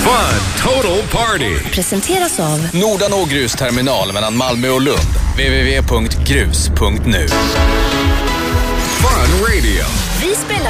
Fun Total Party presenteras av Nordanå grusterminal mellan Malmö och Lund. www.grus.nu. Fun Radio. Vi spelar